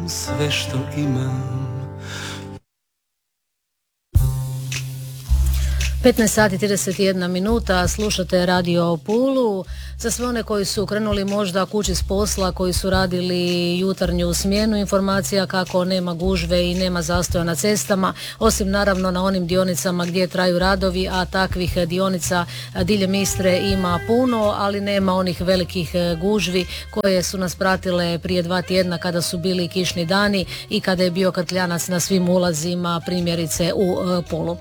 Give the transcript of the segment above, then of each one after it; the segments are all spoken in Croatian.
sve što imam. 15 sati 31 minuta, slušate Radio Pulu. Za sve one koji su krenuli možda kući s posla, koji su radili jutarnju smjenu, informacija kako nema gužve i nema zastoja na cestama, osim naravno na onim dionicama gdje traju radovi, a takvih dionica diljem Istre ima puno, ali nema onih velikih gužvi koje su nas pratile prije 2 tjedna kada su bili kišni dani i kada je bio krtljanac na svim ulazima, primjerice u Pulu.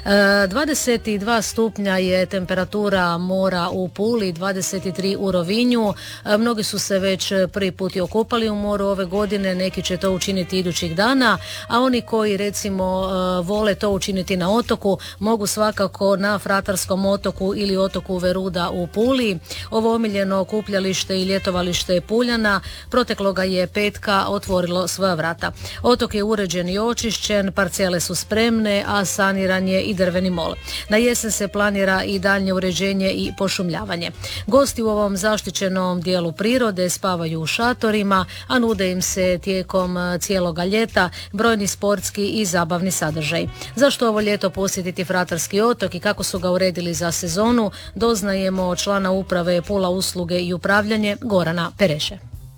22 stupnja je temperatura mora u Puli, 23 u Rovinju. Mnogi su se već prvi put i okupali u moru ove godine, neki će to učiniti idućih dana, a oni koji recimo vole to učiniti na otoku mogu svakako na Fratarskom otoku ili otoku Veruda u Puli. Ovo omiljeno okupljalište i ljetovalište Puljana protekloga je petka otvorilo svoja vrata. Otok je uređen i očišćen, parcele su spremne, a saniran je i drveni mol. Na jesen se planira i daljnje uređenje i pošumljavanje. Gosti u ovom zaštićenom dijelu prirode spavaju u šatorima, a nude im se tijekom cijeloga ljeta brojni sportski i zabavni sadržaj. Zašto ovo ljeto posjetiti Fratarski otok i kako su ga uredili za sezonu, doznajemo od člana uprave Pula usluge i upravljanje Gorana Pereše.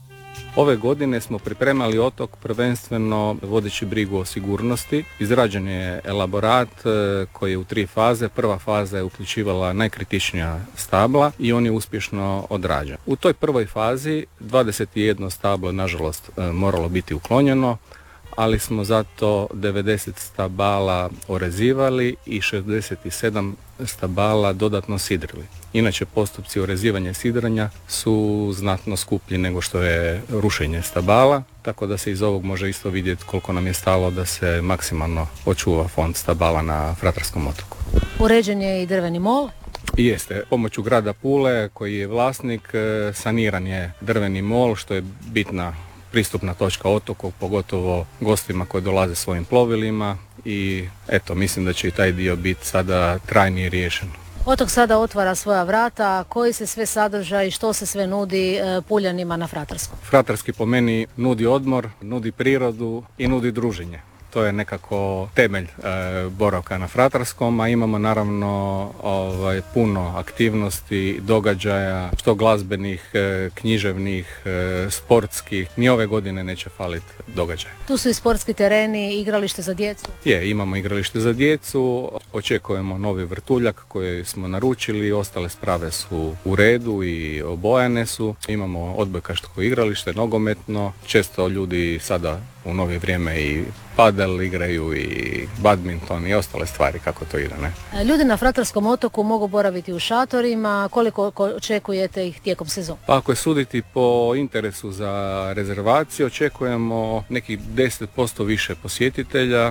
Ove godine smo pripremali otok prvenstveno vodeći brigu o sigurnosti. Izrađen je elaborat koji je u 3 faze. Prva faza je uključivala najkritičnija stabla i on je uspješno odrađen. U toj prvoj fazi 21 stablo nažalost moralo biti uklonjeno, ali smo zato 90 stabala orezivali i 67 stabala dodatno sidrili. Inače, postupci orezivanja i sidranja su znatno skuplji nego što je rušenje stabala, tako da se iz ovog može isto vidjeti koliko nam je stalo da se maksimalno očuva fond stabala na Fratarskom otoku. Uređen je i drveni mol? Jeste, pomoću grada Pule koji je vlasnik, saniran je drveni mol, što je bitna pristupna točka otoku, pogotovo gostima koji dolaze svojim plovilima i eto, mislim da će i taj dio biti sada trajnije riješen. Otok sada otvara svoja vrata, koji se sve sadržaj, što se sve nudi Puljanima na Fratarskom? Fratarski po meni nudi odmor, nudi prirodu i nudi druženje. To je nekako temelj boravka na Fratarskom, a imamo naravno puno aktivnosti, događaja, što glazbenih, književnih, sportskih. Ni ove godine neće faliti događaja. Tu su i sportski tereni, igralište za djecu? Imamo igralište za djecu, očekujemo novi vrtuljak koji smo naručili, ostale sprave su u redu i obojane su. Imamo odbojkaško igralište, nogometno, često ljudi sada u novije vrijeme i padel igraju i badminton i ostale stvari kako to ide, ne? Ljudi na Fratarskom otoku mogu boraviti u šatorima, koliko očekujete ih tijekom sezona? Pa ako je suditi po interesu za rezervaciju, očekujemo nekih 10% više posjetitelja,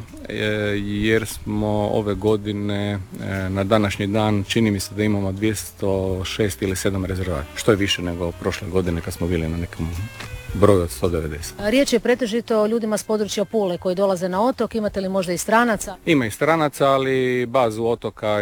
jer smo ove godine na današnji dan čini mi se da imamo 206 ili 7 rezervacija, što je više nego prošle godine kad smo bili na nekom broj od 190. Riječ je pretežito o ljudima s područja Pule koji dolaze na otok. Imate li možda i stranaca? Ima i stranaca, ali bazu otoka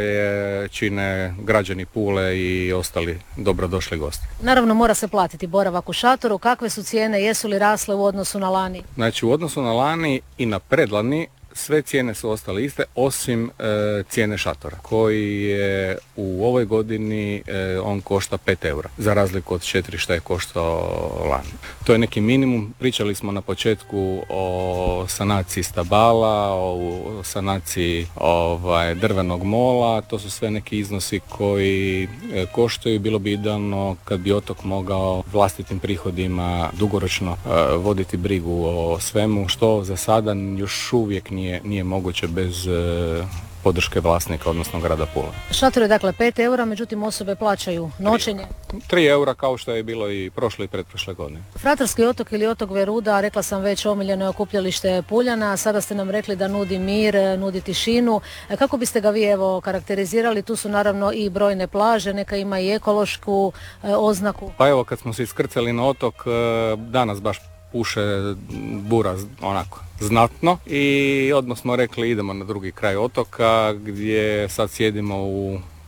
čine građani Pule i ostali dobrodošli gosti. Naravno mora se platiti boravak u šatoru. Kakve su cijene, jesu li rasle u odnosu na lani? Znači u odnosu na lani i na predlani sve cijene su ostale iste osim cijene šatora koji je u ovoj godini on košta 5 eura za razliku od 4 što je koštao lani. To je neki minimum. Pričali smo na početku o sanaciji stabala, o sanaciji drvenog mola. To su sve neki iznosi koji koštaju. Bilo bi idealno kad bi otok mogao vlastitim prihodima dugoročno voditi brigu o svemu, što za sada još uvijek nije moguće bez podrške vlasnika, odnosno grada Pula. Šator je dakle 5 eura, međutim osobe plaćaju noćenje. 3 eura kao što je bilo i prošle i pretprošle godine. Fratarski otok ili otok Veruda, rekla sam već, omiljeno je okupljalište Puljana, sada ste nam rekli da nudi mir, nudi tišinu. Kako biste ga vi karakterizirali? Tu su naravno i brojne plaže, neka ima i ekološku oznaku. Pa evo, kad smo se iskrcali na otok, danas baš puše bura onako znatno i odmah smo rekli idemo na drugi kraj otoka gdje sad sjedimo u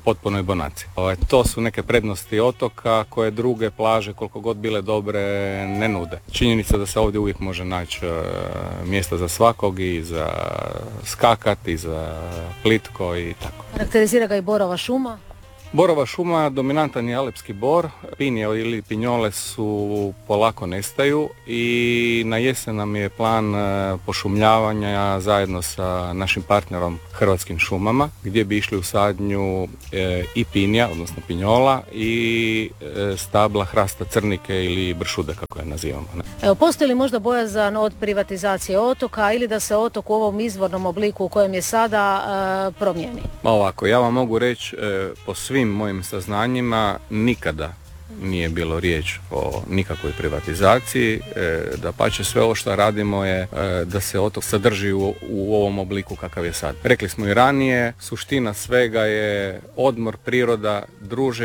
potpunoj bonaciji. To su neke prednosti otoka koje druge plaže, koliko god bile dobre, ne nude. Činjenica da se ovdje uvijek može naći mjesta za svakog i za skakat i za plitko i tako. Karakterizira ga i borova šuma. Borova šuma, dominantan je alepski bor, pinje ili pinjole su polako nestaju i na jesen nam je plan pošumljavanja zajedno sa našim partnerom Hrvatskim šumama, gdje bi išli u sadnju i pinja, odnosno pinjola, i stabla hrasta crnike ili bršude, kako je nazivamo. Evo, postoji li možda bojazan od privatizacije otoka ili da se otok u ovom izvornom obliku u kojem je sada promijeni? Ovako, ja vam mogu reći po svim mojim saznanjima nikada nije bilo riječ o nikakvoj privatizaciji, dapače sve ovo što radimo je da se otok sadrži u ovom obliku kakav je sad. Rekli smo i ranije, suština svega je odmor, priroda, druženje